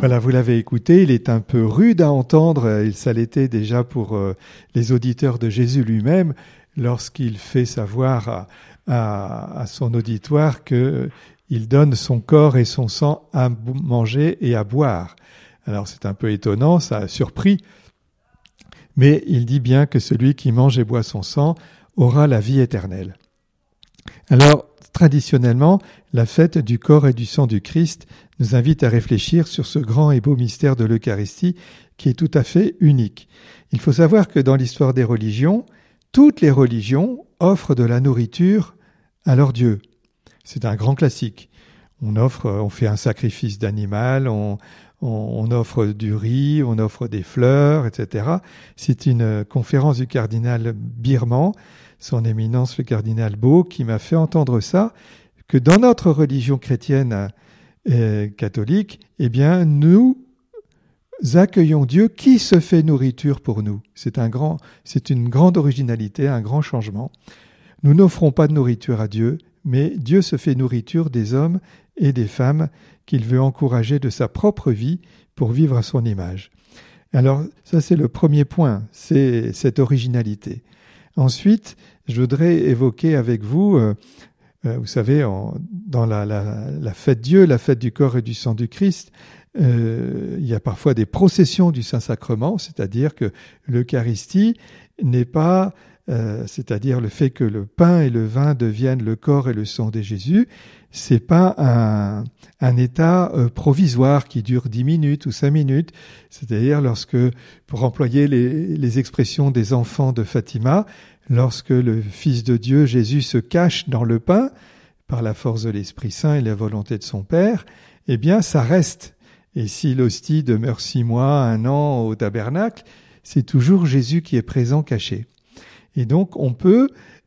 Voilà, vous l'avez écouté, il est un peu rude à entendre, et ça l'était déjà pour les auditeurs de Jésus lui-même, lorsqu'il fait savoir à son auditoire qu'il donne son corps et son sang à manger et à boire. Alors c'est un peu étonnant, ça a surpris, mais il dit bien que celui qui mange et boit son sang aura la vie éternelle. Alors, traditionnellement, la fête du corps et du sang du Christ nous invite à réfléchir sur ce grand et beau mystère de l'Eucharistie qui est tout à fait unique. Il faut savoir que dans l'histoire des religions, toutes les religions offrent de la nourriture à leur Dieu. C'est un grand classique. On fait un sacrifice d'animal, on offre du riz, on offre des fleurs, etc. C'est une conférence du cardinal Birman, son éminence le cardinal Beau, qui m'a fait entendre ça, que dans notre religion chrétienne catholique, eh bien, nous accueillons Dieu qui se fait nourriture pour nous. C'est une grande originalité, un grand changement. Nous n'offrons pas de nourriture à Dieu, mais Dieu se fait nourriture des hommes et des femmes qu'il veut encourager de sa propre vie pour vivre à son image. Alors, ça c'est le premier point, c'est cette originalité. Ensuite, je voudrais évoquer avec vous, vous savez, dans la fête Dieu, la fête du corps et du sang du Christ, il y a parfois des processions du Saint-Sacrement, c'est-à-dire que l'Eucharistie n'est pas, c'est-à-dire le fait que le pain et le vin deviennent le corps et le sang de Jésus, c'est pas un état provisoire qui dure 10 minutes ou 5 minutes, c'est-à-dire pour employer les expressions des enfants de Fatima, lorsque le Fils de Dieu, Jésus, se cache dans le pain, par la force de l'Esprit Saint et la volonté de son Père, eh bien, ça reste. Et si l'hostie demeure 6 mois, 1 an au tabernacle, c'est toujours Jésus qui est présent caché. Et donc, on peut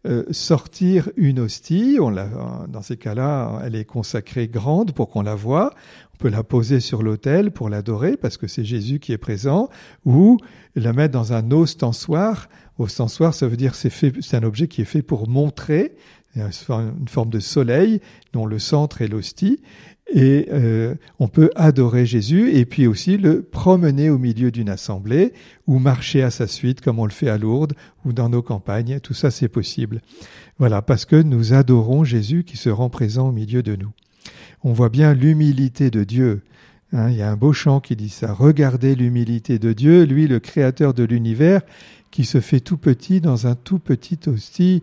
sortir une hostie, dans ces cas-là, elle est consacrée grande pour qu'on la voie, on peut la poser sur l'autel pour l'adorer, parce que c'est Jésus qui est présent, ou la mettre dans un ostensoir. Ostensoir, ça veut dire c'est un objet qui est fait pour montrer, une forme de soleil dont le centre est l'hostie, et on peut adorer Jésus et puis aussi le promener au milieu d'une assemblée ou marcher à sa suite comme on le fait à Lourdes ou dans nos campagnes. Tout ça, c'est possible. Voilà, parce que nous adorons Jésus qui se rend présent au milieu de nous. On voit bien l'humilité de Dieu. Il y a un beau chant qui dit ça. Regardez l'humilité de Dieu, lui, le créateur de l'univers, qui se fait tout petit dans une toute petite hostie,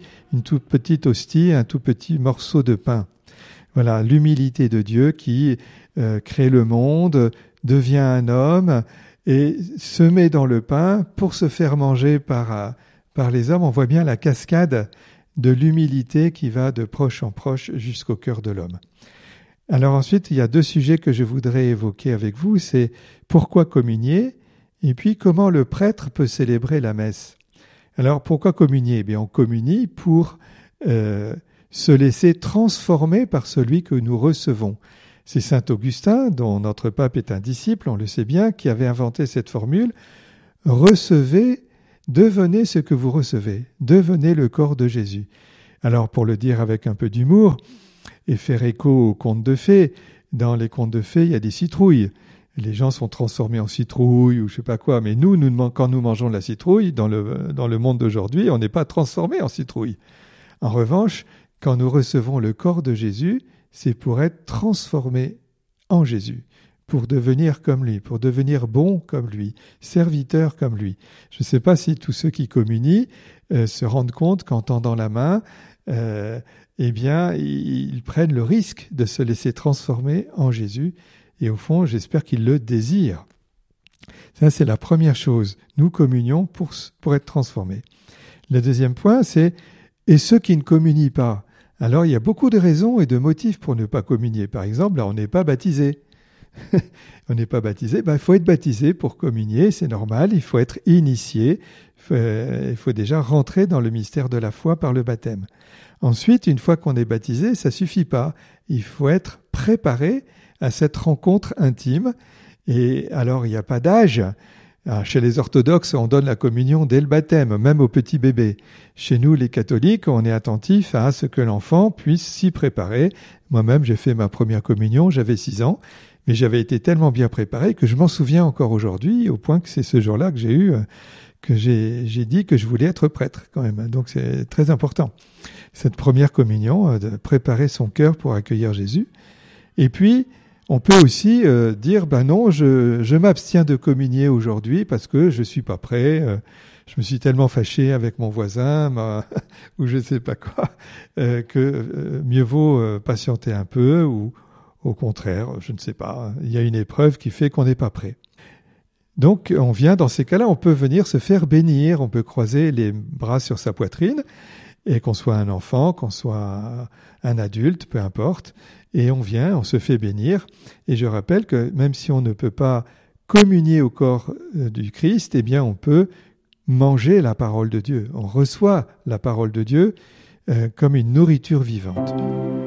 un tout petit morceau de pain. Voilà, l'humilité de Dieu qui crée le monde, devient un homme et se met dans le pain pour se faire manger par les hommes. On voit bien la cascade de l'humilité qui va de proche en proche jusqu'au cœur de l'homme. Alors ensuite, il y a 2 sujets que je voudrais évoquer avec vous, c'est pourquoi communier et puis comment le prêtre peut célébrer la messe. Alors pourquoi communier ? Eh bien, on communie pour se laisser transformer par celui que nous recevons. C'est saint Augustin, dont notre pape est un disciple, on le sait bien, qui avait inventé cette formule. Recevez, devenez ce que vous recevez, devenez le corps de Jésus. Alors pour le dire avec un peu d'humour et faire écho aux contes de fées, dans les contes de fées, il y a des citrouilles. Les gens sont transformés en citrouilles ou je sais pas quoi, mais nous quand nous mangeons de la citrouille, dans le monde d'aujourd'hui, on n'est pas transformé en citrouille. En revanche, quand nous recevons le corps de Jésus, c'est pour être transformé en Jésus, pour devenir comme lui, pour devenir bon comme lui, serviteur comme lui. Je ne sais pas si tous ceux qui communient se rendent compte qu'en tendant la main, eh bien, ils prennent le risque de se laisser transformer en Jésus. Et au fond, j'espère qu'ils le désirent. Ça, c'est la première chose. Nous communions pour être transformés. Le deuxième point, c'est « et ceux qui ne communient pas ». Alors, il y a beaucoup de raisons et de motifs pour ne pas communier. Par exemple, là, on n'est pas baptisé. On n'est pas baptisé, il faut être baptisé pour communier, c'est normal, il faut être initié, il faut déjà rentrer dans le mystère de la foi par le baptême. Ensuite, une fois qu'on est baptisé, ça suffit pas, il faut être préparé à cette rencontre intime. Et alors, il n'y a pas d'âge. Alors, chez les orthodoxes, on donne la communion dès le baptême, même aux petits bébés. Chez nous, les catholiques, on est attentif à ce que l'enfant puisse s'y préparer. Moi-même, j'ai fait ma première communion, j'avais 6 ans. Mais j'avais été tellement bien préparé que je m'en souviens encore aujourd'hui, au point que c'est ce jour-là que j'ai dit que je voulais être prêtre quand même. Donc c'est très important. Cette première communion, de préparer son cœur pour accueillir Jésus. Et puis, on peut aussi dire, non, je m'abstiens de communier aujourd'hui parce que je suis pas prêt. Je me suis tellement fâché avec mon voisin, ou je sais pas quoi, que mieux vaut patienter un peu, ou au contraire, je ne sais pas. Il y a une épreuve qui fait qu'on n'est pas prêt. Donc, dans ces cas-là, on peut venir se faire bénir. On peut croiser les bras sur sa poitrine, et qu'on soit un enfant, qu'on soit un adulte, peu importe. Et on se fait bénir. Et je rappelle que même si on ne peut pas communier au corps du Christ, eh bien, on peut manger la parole de Dieu. On reçoit la parole de Dieu comme une nourriture vivante.